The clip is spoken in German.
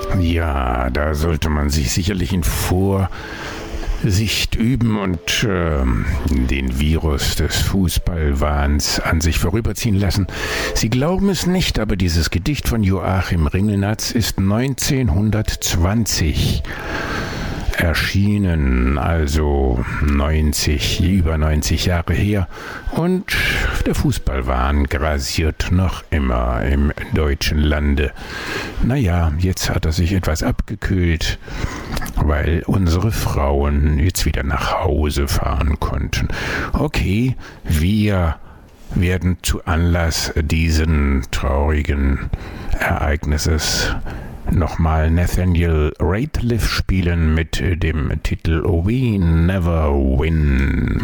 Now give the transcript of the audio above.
Ja, da sollte man sich sicherlich in Vorsicht üben und den Virus des Fußballwahns an sich vorüberziehen lassen. Sie glauben es nicht, aber dieses Gedicht von Joachim Ringelnatz ist 1920 erschienen, also über 90 Jahre her. Und der Fußballwahn grasiert noch immer im deutschen Lande. Naja, jetzt hat er sich etwas abgekühlt, weil unsere Frauen jetzt wieder nach Hause fahren konnten. Okay, wir werden zu Anlass diesen traurigen Ereignisses nochmal Nathaniel Rateliff spielen mit dem Titel We Never Win.